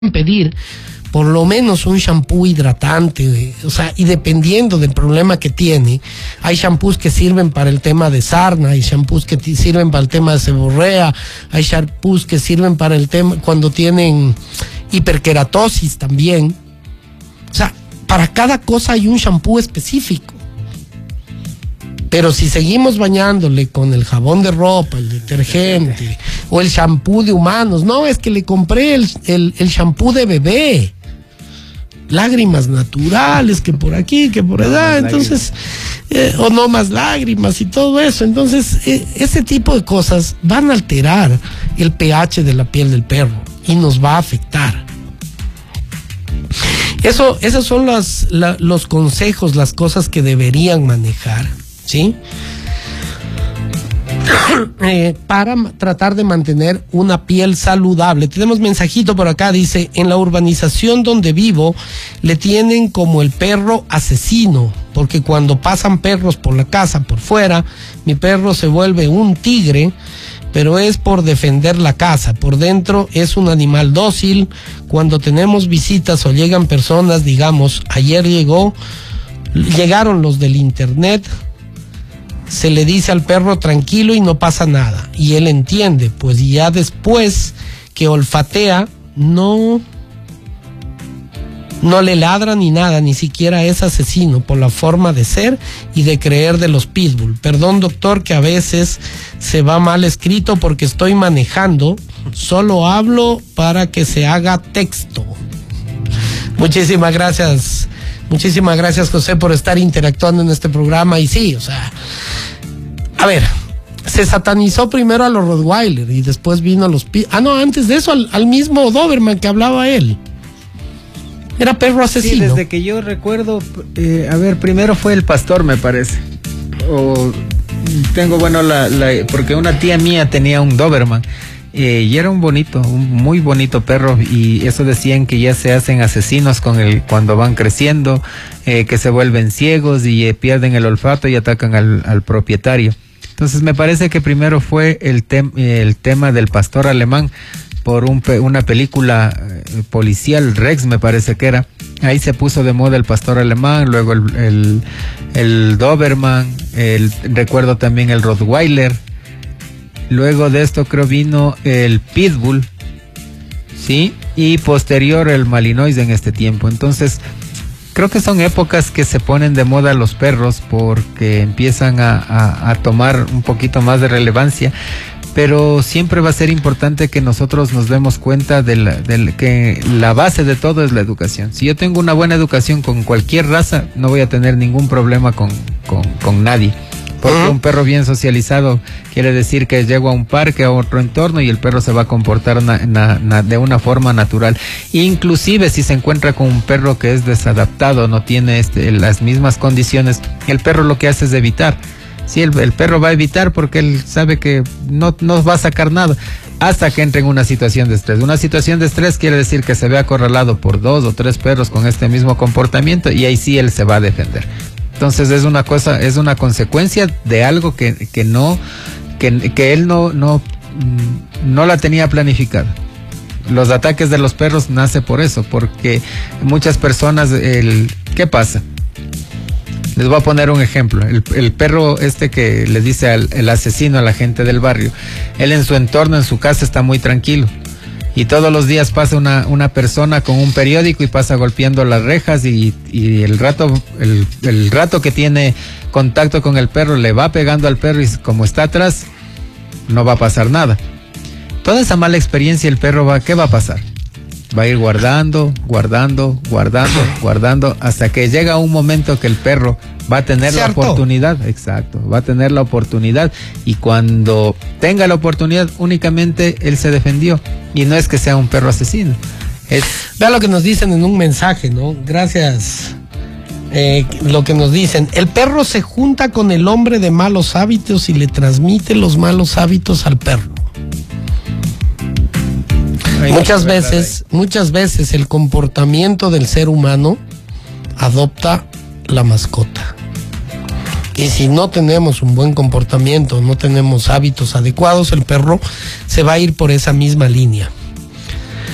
pedir por lo menos un shampoo hidratante, o sea, y dependiendo del problema que tiene, hay shampoos que sirven para el tema de sarna, hay shampoos que sirven para el tema de seborrea, hay shampoos que sirven para el tema cuando tienen hiperkeratosis también. O sea, para cada cosa hay un shampoo específico. Pero si seguimos bañándole con el jabón de ropa, el detergente o el shampoo de humanos, no, es que le compré el shampoo de bebé, lágrimas naturales, que por aquí, que por allá, entonces, o no más lágrimas y todo eso. Entonces, ese tipo de cosas van a alterar el pH de la piel del perro y nos va a afectar. Esos son los consejos, las cosas que deberían manejar, ¿sí? Para tratar de mantener una piel saludable. Tenemos mensajito por acá, dice: en la urbanización donde vivo le tienen como el perro asesino, porque cuando pasan perros por la casa, por fuera, mi perro se vuelve un tigre, pero es por defender la casa. Por dentro es un animal dócil. Cuando tenemos visitas o llegan personas, digamos, ayer llegaron los del internet, se le dice al perro tranquilo y no pasa nada, y él entiende, pues ya después que olfatea, no le ladra ni nada, ni siquiera es asesino, por la forma de ser y de creer de los pitbull. Perdón, doctor, que a veces se va mal escrito porque estoy manejando, solo hablo para que se haga texto. Muchísimas gracias, José, por estar interactuando en este programa. Y sí, o sea, a ver, se satanizó primero a los Rottweiler y después vino a los antes de eso al mismo Doberman que hablaba él. Era perro asesino. Sí, desde que yo recuerdo, primero fue el pastor, me parece. Tengo, porque una tía mía tenía un Doberman. Y era un muy bonito perro, y eso decían que ya se hacen asesinos cuando van creciendo, que se vuelven ciegos y pierden el olfato y atacan al propietario. Entonces me parece que primero fue el tema del pastor alemán, por una película policial, Rex me parece que era. Ahí se puso de moda el pastor alemán, luego el Doberman, recuerdo también el Rottweiler. Luego de esto creo vino el Pitbull, ¿sí? Y posterior el Malinois en este tiempo. Entonces, creo que son épocas que se ponen de moda los perros porque empiezan a tomar un poquito más de relevancia. Pero siempre va a ser importante que nosotros nos demos cuenta de que la base de todo es la educación. Si yo tengo una buena educación con cualquier raza, no voy a tener ningún problema con nadie. Porque un perro bien socializado quiere decir que llego a un parque, a otro entorno, y el perro se va a comportar de una forma natural. Inclusive si se encuentra con un perro que es desadaptado, no tiene las mismas condiciones, el perro lo que hace es evitar. Sí, el perro va a evitar porque él sabe que no va a sacar nada hasta que entre en una situación de estrés. Una situación de estrés quiere decir que se ve acorralado por 2 o 3 perros con este mismo comportamiento, y ahí sí él se va a defender. Entonces es una consecuencia de algo que él no la tenía planificada. Los ataques de los perros nace por eso, porque muchas personas, ¿qué pasa? Les voy a poner un ejemplo. El perro que le dice el asesino a la gente del barrio, él en su entorno, en su casa, está muy tranquilo. Y todos los días pasa una persona con un periódico y pasa golpeando las rejas, y el rato que tiene contacto con el perro le va pegando al perro, y como está atrás no va a pasar nada. Toda esa mala experiencia, el perro ¿qué va a pasar? Va a ir guardando hasta que llega un momento que el perro va a tener la oportunidad. Exacto, va a tener la oportunidad, y cuando tenga la oportunidad únicamente él se defendió, y no es que sea un perro asesino. Vea lo que nos dicen en un mensaje, ¿no? Gracias. Lo que nos dicen: el perro se junta con el hombre de malos hábitos y le transmite los malos hábitos al perro. Muchas veces el comportamiento del ser humano adopta la mascota. Y si no tenemos un buen comportamiento, no tenemos hábitos adecuados, el perro se va a ir por esa misma línea.